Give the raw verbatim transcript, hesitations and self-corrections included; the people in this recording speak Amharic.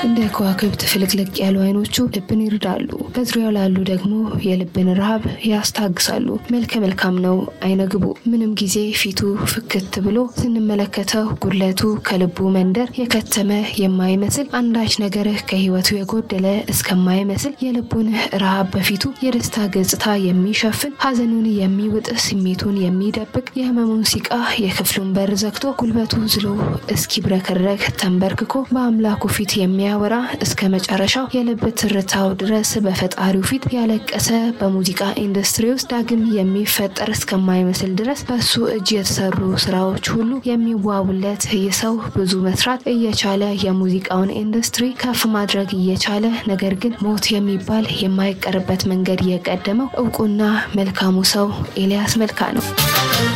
እንደ ከዋክብት ፍልቅልቅ ያሉ አይኖቹ ልብን ይርዳሉ በዙሪያው ላሉ ደግሞ የልብን ረሃብ ያስታግሳሉ መልከ መልካም ነው አይነግቡ ምንም ጊዜ ፊቱ ፍክት ብሎ ስንመለከተው ጉድለቱ ከልቡ መንደር የከተመ የማይመስል አንዳች ነገር ከህይወቱ የጎደለ እስከማይመስል የልቡን ረሃብ በፊቱ የደስታ ገጽታ የሚሸፍን ሐዘኑን የሚውጥ ስሜቱን የሚደብቅ የህመሙን ሲቃ የክፍሉን በር ዘግቶ ጉልበቱ ዝሎ እስኪብረከረክ ተንበርክኮ በአምላኩ ፊት የሚያወራ እስከ መጨረሻው የልብ ትርታው ድረስ በፈጣሪው ፊት ያለቀሰ በሙዚቃ ኢንዱስትሪ ውስጥ ዳግም የሚፈጠር እስከማይመስል ድረስ በሱ እጅ የተሰሩ ስራዎች ሁሉ የሚዋውለት የሰው ብዙ መስራት እየቻለ የሙዚቃውን ኢንዱስትሪ ከፍ ማድረግ እየቻለ ነገር ግን ሞት የሚባል የማይቀርበት መንገድ የቀደመው ዕውቁና መልካሙ ሰው ኤልያስ መልካ ነው